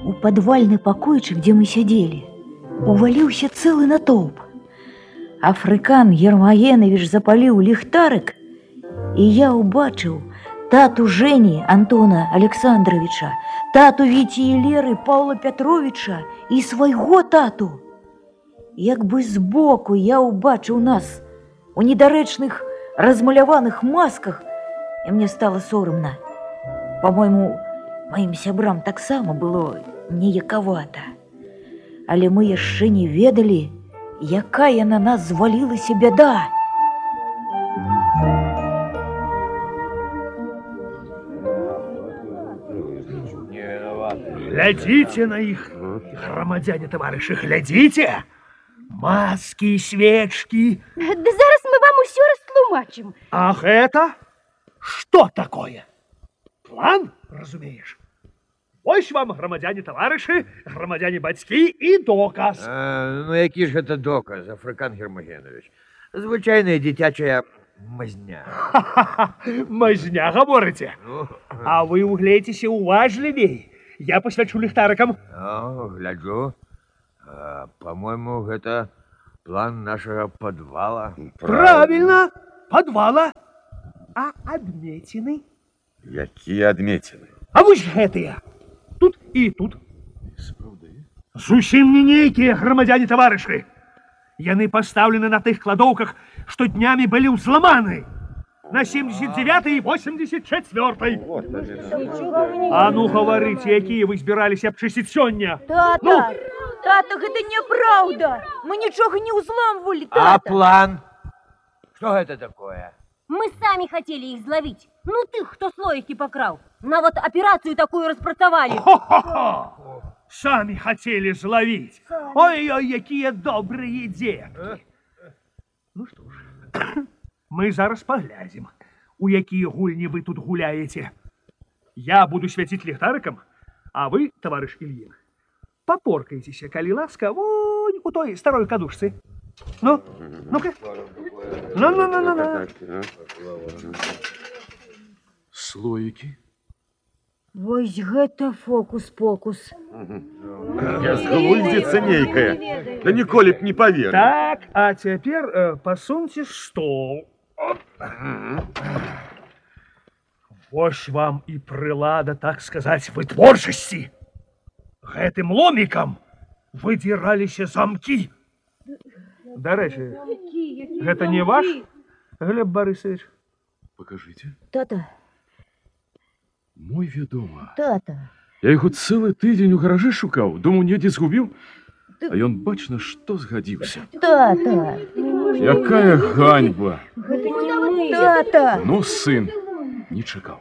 у падвальны пакойчык, дзе мы сядзелі, уваліўся цэлы натоўп. Афрыкан Гермагенович запаліў ліхтарык, і я ўбачыў тату Жені Антона Александровича, тату Віці і Леры Паўла Пятровича і свайго тату. Як бы збоку я ўбачыў нас у недарэчных размаляваных масках, і мне стала сорамна. По-мойму, маім сябрам таксама было неякавата. Але мы яшчэ не ведалі, якая на нас звалілася бяда. Глядзіце на іх, грамадзяне таварышы, глядзіце! Маски, свечки. Да зараз мы вам усё растлумачым. А гэта что такое? План, разумееш? Вось вам, грамадзяне таварышы, грамадзяне бацькі і доказ. Ну які ж гэта доказ, Афрыкан Гермагенович? Звычайная дзіцячая мазня. Мазня, гаворыце? А вы угледзіце уважлівей. Я посвячу ліхтарыкам. Гляджу. По-моему, гэта план нашага падвала. Правильно, подвала. А адметины? Якія адметины? А вось гэтыя. Тут і тут. Зусім не нейкія грамадзяне таварышы. Яны пастаўлены на тых кладоўках, што днямі былі ўзламаны. На 79 і 84. А ну гаварыце, якія вы збіраліся абчысціць сёння? Тата, гэта няпраўда. Мы нічога не ўзламвалі, А тата. план? Что это такое? Мы сами хотели их зловить. Ну ты, кто слоики покрал. На вот операцию такую распрацавали. Хо-хо-хо! Сами хотели зловить. Ой-ой, якія добрые детки. Ну что ж, мы зараз поглядим, у якія гульні вы тут гуляете. Я буду свяціць ліхтарыкам, а вы, товарищ Ильин, попоркайтеся, калі ласка, вон у той старой кадушцы. Ну, ну-ка. Ну. Слоики. Вось гэта фокус-покус. Згвоздзіцца нейкая. Да ніколі б не поверил. Так, а цяпер пасуньце стол. Вось вам і прылада, так сказаць, вытворчасці. Гэтым ломікам выдзіраліся замкі. Дарэчы, гэта не ваш, Глеб Борисович? Покажите. Тата. Мой вядома. Тата. Я яго цэлы тыдзень у гаражы шукаў, думаў, недзе згубіў, а ён бачна, што згадзіўся. Тата. Якая ганьба. Гэта не мы. Тата. Ну, сын, не чакаў.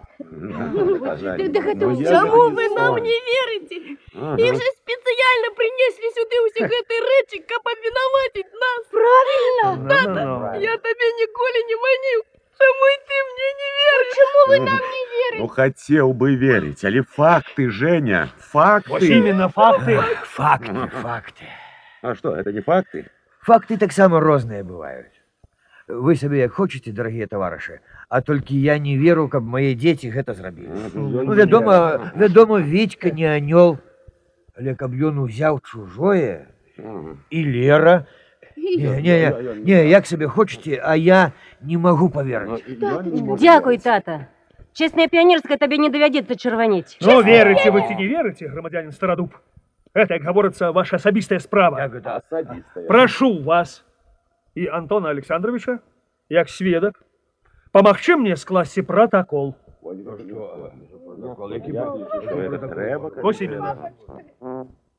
Чаму вы нам не верите? Их же специально принесли сюда усе гэты рэчы, каб абвінаваціць нас. Правильно. Тата, я табе ніколі не маніў. Чаму і ты мне не веришь? Чаму вы нам не верите? Ну, хотел бы верить, але факты, Женя, факты. Вот именно факты. Факты. А что, это не факты? Факты таксама розныя бываюць. Вы сабе як хочаце, дарагія таварышы, а толькі я не веру, каб мае дзеці гэта зрабілі. Ну, вядома, Вітька не анёл, але каб ён узяў чужое, і Лера... Не, як сабе хочаце, а я не магу паверыць. Дякуй, тата. Честная пионерская тебе не доведется червонеть. Ну, верите вы ці не верите, громадянин Стародуб? Это, как говорится, ваша особистая справа. Прошу вас и Антона Александровича, як сведок, помагчы мне скласці протокол. Ось именно.